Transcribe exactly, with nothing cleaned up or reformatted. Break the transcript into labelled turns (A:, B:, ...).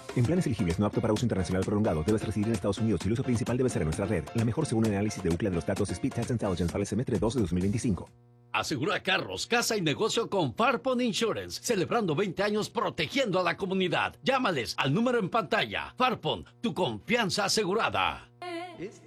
A: En planes elegibles no apto para uso internacional prolongado, debes residir en Estados Unidos y el uso principal debe ser en nuestra red. La mejor según el análisis de UCLA de los datos Speed Test Intelligence para el semestre dos de dos mil veinticinco.
B: Asegura carros, casa y negocio con Farpon Insurance, celebrando veinte años protegiendo a la comunidad. Llámales al número en pantalla. Farpon, tu confianza asegurada.